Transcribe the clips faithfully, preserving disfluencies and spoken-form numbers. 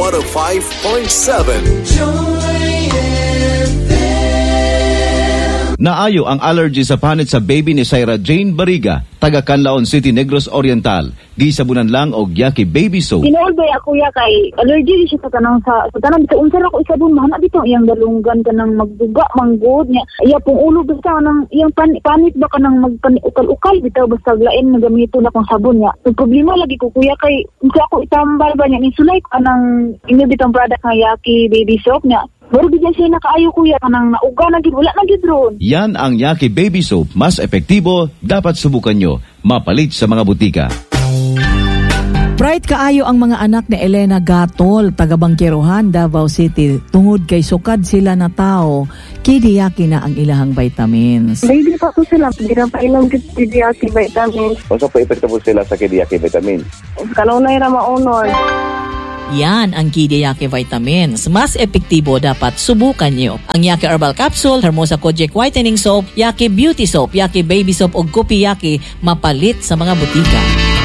one oh five point seven. Naayo ang allergy sa panit sa baby ni Syra Jane Bariga, taga Canlaon City, Negros Oriental. Gisabunan lang og Yaki Baby Soap. Tinoolbay ako ya kay allergy siya sa tanang sa sa tanang sa unsa ako isabon mahana dito iyang dalunggan kanang magduga manggod niya. Iya pong ulo basta nang iyang pan, panit ba kanang magpanikal-ukal bitaw basta lain na gamito na kong sabon niya. So, problema lagi ko kuya kay unsa ako itambal ba niya insulay kanang inyo bitong product nga Yaki Baby Soap niya. Pero bigyan siya nakaayo kuya kanang nauga na gid wala na gid ron. Yan ang Yaki Baby Soap, mas epektibo, dapat subukan nyo. Mapalit sa mga butika. Bright kaayo ang mga anak ni Elena Gatol, taga Bangkerohan, Davao City. Tungod kay sukad sila na tao, kidiyaki na ang ilahang vitamins. Baby pa po sila, gira pa ilang kidiyaki vitamins. Unsa pa epekto po sila sa kidiyaki vitamins? Kanunay ra maunod. Yan ang Kidi Yaki Vitamins. Mas epektibo, dapat subukan nyo. Ang Yaki Herbal Capsule, Hermosa Kojic Whitening Soap, Yaki Beauty Soap, Yaki Baby Soap o Gupi Yaki, mapalit sa mga butika.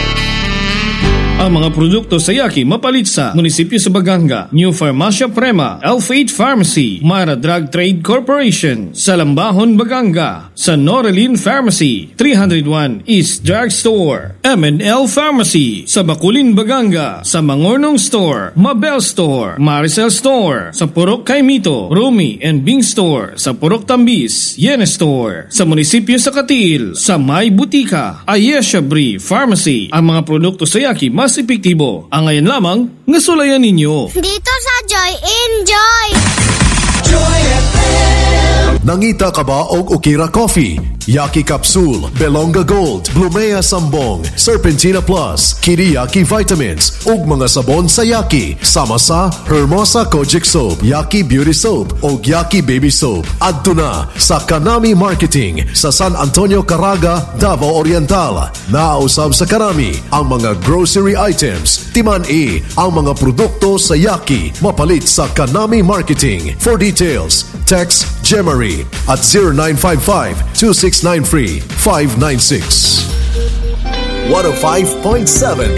Ang mga produkto sa Yaki mapalit sa Munisipyo sa Baganga, New Farmacia Prema, Elf eight Pharmacy, Mara Drug Trade Corporation, sa Lambahon, Baganga, sa Norelin Pharmacy, three oh one East Drug Store, M and L Pharmacy, sa Bakulin, Baganga, sa Mangornong Store, Mabel Store, Maricel Store, sa Purok Kaimito, Rumi and Bing Store, sa Purok Tambis, Yene Store, sa Munisipyo sa Katil, sa May Butika, Ayesha Brie Pharmacy. Ang mga produkto sa Yaki mas epektibo. Ang ngayon lamang, nasulayan ninyo. Dito sa Joy, enjoy! Joy F M. Nangita ka ba og Ukira Coffee, Yaki Capsule, Belonga Gold, Blumea Sambong, Serpentina Plus, Kidiyaki Vitamins, ug mga sabon sa Yaki, sama sa Hermosa Kojic Soap, Yaki Beauty Soap, ug Yaki Baby Soap. Adto na sa Kanami Marketing sa San Antonio, Caraga, Davao Oriental. Naausab sa Kanami ang mga grocery items, timan-i ang mga produkto sa Yaki, mapalit sa Kanami Marketing. For details, text Gemary at zero nine five five, two six nine three, five nine six. one oh five point seven